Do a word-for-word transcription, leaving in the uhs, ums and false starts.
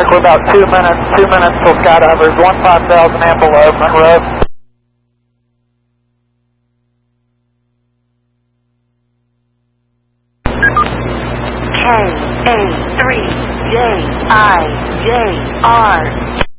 We're about two minutes, two minutes till Skydivers, one five thousand and below, Monroe. K A three J I J R